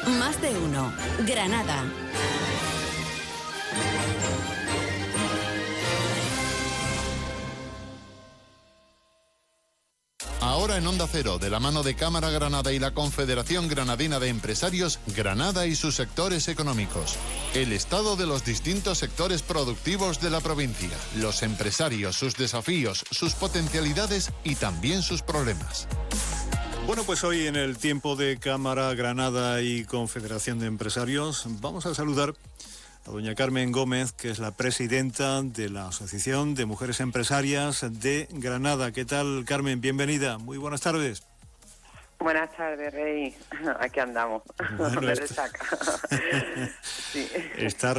Más de uno. Granada. Ahora en Onda Cero, de la mano de Cámara Granada y la Confederación Granadina de Empresarios, Granada y sus sectores económicos. El estado de los distintos sectores productivos de la provincia, los empresarios, sus desafíos, sus potencialidades y también sus problemas. Bueno, pues hoy en el tiempo de Cámara Granada y Confederación de Empresarios vamos a saludar a doña Carmen Gómez, que es la presidenta de la Asociación de Mujeres Empresarias de Granada. ¿Qué tal, Carmen? Bienvenida. Muy buenas tardes. Buenas tardes, Rey. Aquí andamos. Bueno, de resaca. Sí. Está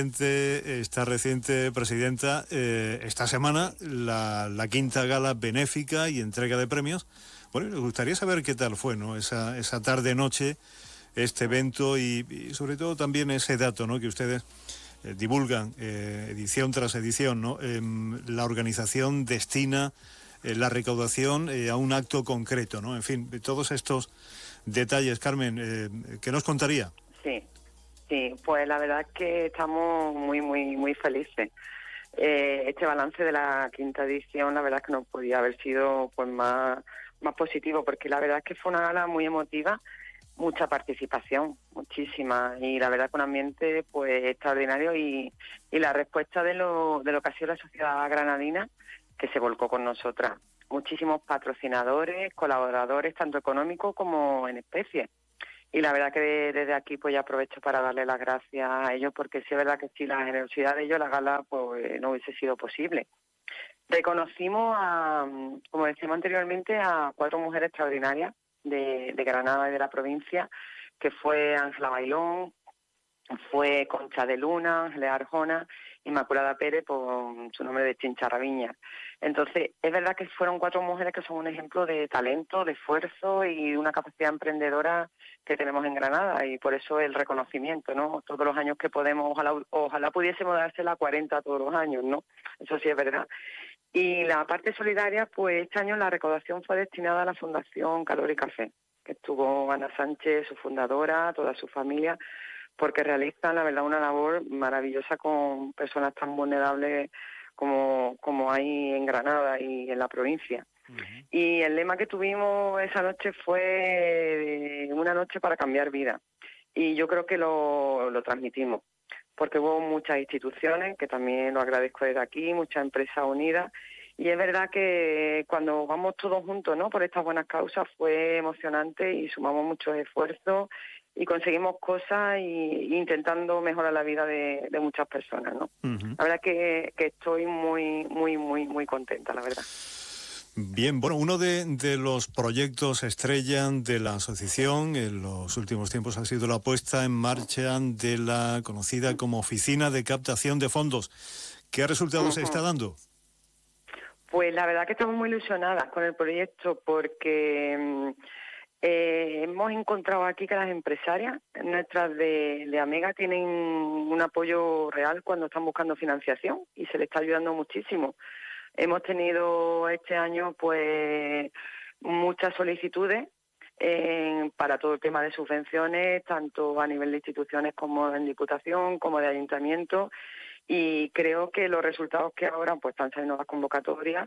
reciente, presidenta, esta semana la quinta gala benéfica y entrega de premios. Bueno, me gustaría saber qué tal fue, ¿no? Esa tarde-noche, este evento y sobre todo también ese dato, ¿no?, que ustedes divulgan edición tras edición, ¿no? La organización destina la recaudación a un acto concreto, ¿no? En fin, todos estos detalles, Carmen, ¿qué nos contaría? Sí, pues la verdad es que estamos muy felices. Este balance de la quinta edición, la verdad es que no podía haber sido pues más positivo, porque la verdad es que fue una gala muy emotiva, mucha participación, muchísima, y la verdad que un ambiente pues extraordinario y la respuesta de lo que ha sido la sociedad granadina, que se volcó con nosotras. Muchísimos patrocinadores, colaboradores, tanto económicos como en especie. Y la verdad que desde aquí pues ya aprovecho para darle las gracias a ellos, porque sí es verdad que sin la generosidad de ellos la gala pues no hubiese sido posible. Reconocimos, como decíamos anteriormente, a 4 mujeres extraordinarias de Granada y de la provincia, que fue Ángela Bailón, fue Concha de Luna, Ángeles Arjona, Inmaculada Pérez, por su nombre de Chincharraviña. Entonces, es verdad que fueron 4 mujeres que son un ejemplo de talento, de esfuerzo y una capacidad emprendedora que tenemos en Granada, y por eso el reconocimiento, ¿no? Todos los años que podemos, ojalá pudiésemos dársela 40 todos los años, ¿no? Eso sí es verdad. Y la parte solidaria, pues este año la recaudación fue destinada a la Fundación Calor y Café, que estuvo Ana Sánchez, su fundadora, toda su familia, porque realizan, la verdad, una labor maravillosa con personas tan vulnerables como hay en Granada y en la provincia. Uh-huh. Y el lema que tuvimos esa noche fue una noche para cambiar vida. Y yo creo que lo transmitimos, porque hubo muchas instituciones, que también lo agradezco desde aquí, muchas empresas unidas, y es verdad que cuando vamos todos juntos, ¿no?, por estas buenas causas, fue emocionante y sumamos muchos esfuerzos y conseguimos cosas y intentando mejorar la vida de muchas personas, ¿no? Uh-huh. La verdad que estoy muy contenta, la verdad. Bien, bueno, uno de los proyectos estrella de la asociación en los últimos tiempos ha sido la puesta en marcha de la conocida como Oficina de Captación de Fondos. ¿Qué resultados se está dando? Pues la verdad que estamos muy ilusionadas con el proyecto, porque hemos encontrado aquí que las empresarias nuestras de Amega tienen un apoyo real cuando están buscando financiación y se les está ayudando muchísimo. Hemos tenido este año pues muchas solicitudes para todo el tema de subvenciones, tanto a nivel de instituciones como en Diputación, como de Ayuntamiento, y creo que los resultados que ahora pues están saliendo las convocatorias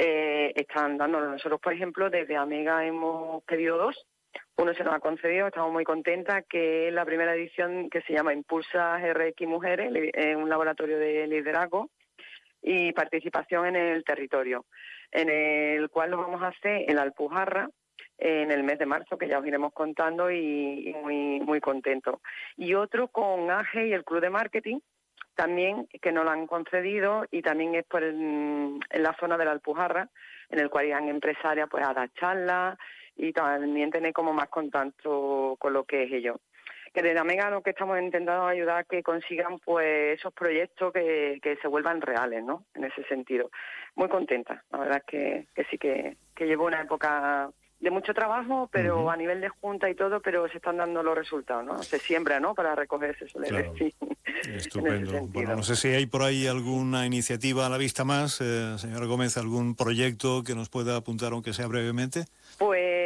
están dándonos. Nosotros, por ejemplo, desde Amega hemos pedido 2. Uno se nos ha concedido, estamos muy contentas, que es la primera edición, que se llama Impulsa RX Mujeres, un laboratorio de liderazgo y participación en el territorio, en el cual lo vamos a hacer en la Alpujarra en el mes de marzo, que ya os iremos contando, y muy contentos. Y otro con AGE y el Club de Marketing, también, que nos lo han concedido, y también es en la zona de la Alpujarra, en el cual irán empresarias pues a dar charlas y también tener como más contacto con lo que es ello. Que desde Amega lo que estamos intentando ayudar a que consigan pues esos proyectos que se vuelvan reales, ¿no? En ese sentido. Muy contenta, la verdad es que sí que llevo una época de mucho trabajo, pero uh-huh, a nivel de junta y todo, pero se están dando los resultados, ¿no? Se siembra, ¿no?, para recogerse, suele decir. Estupendo. Bueno, no sé si hay por ahí alguna iniciativa a la vista más, señora Gómez, algún proyecto que nos pueda apuntar, aunque sea brevemente. Pues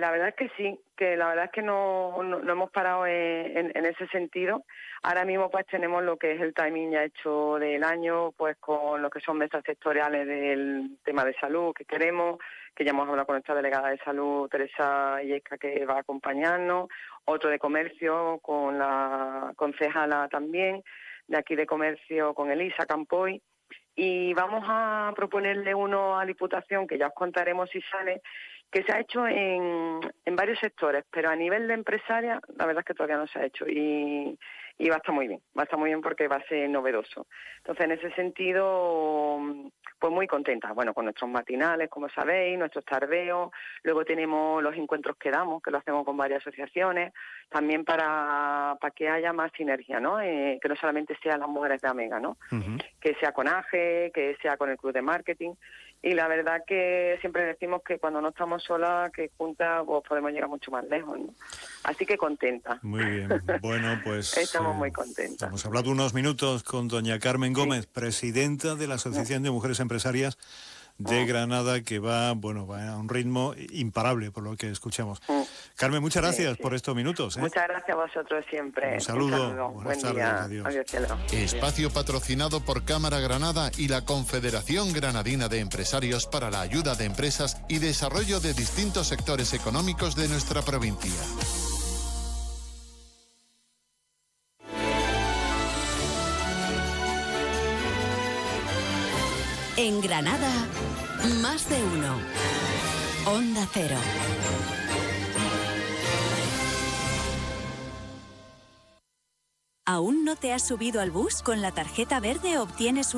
la verdad es que sí, que la verdad es que no hemos parado en ese sentido. Ahora mismo pues tenemos lo que es el timing ya hecho del año, pues con lo que son mesas sectoriales del tema de salud que queremos, que ya hemos hablado con nuestra delegada de salud, Teresa Illesca, que va a acompañarnos, otro de comercio con la concejala también, de aquí de comercio con Elisa Campoy. Y vamos a proponerle uno a Diputación, que ya os contaremos si sale, que se ha hecho en varios sectores, pero a nivel de empresaria, la verdad es que todavía no se ha hecho y va a estar muy bien porque va a ser novedoso. Entonces, en ese sentido, pues muy contenta, bueno, con nuestros matinales, como sabéis, nuestros tardeos, luego tenemos los encuentros que damos, que lo hacemos con varias asociaciones, también para que haya más sinergia, ¿no? Que no solamente sean las mujeres de Amega, ¿no? Uh-huh. Que sea con AGE, que sea con el Club de Marketing. Y la verdad que siempre decimos que cuando no estamos solas, que juntas pues podemos llegar mucho más lejos, ¿no? Así que contenta. Muy bien. Bueno, pues... Estamos muy contentas. Hemos hablado unos minutos con doña Carmen Gómez, presidenta de la Asociación de Mujeres Empresarias de Granada, que va a un ritmo imparable, por lo que escuchamos. Carmen, muchas gracias por estos minutos. Muchas gracias a vosotros siempre. Un saludo. Buen día. Adiós. Adiós, cielo. Espacio patrocinado por Cámara Granada y la Confederación Granadina de Empresarios para la ayuda de empresas y desarrollo de distintos sectores económicos de nuestra provincia. En Granada, más de uno. Onda Cero. ¿Aún no te has subido al bus? Con la tarjeta verde obtienes